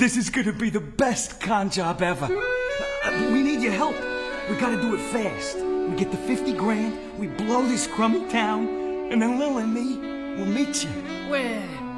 This is gonna be the best con job ever. We need your help. We gotta do it fast. We get the 50 grand, we blow this crummy town, and then Lil and me will meet you. Where?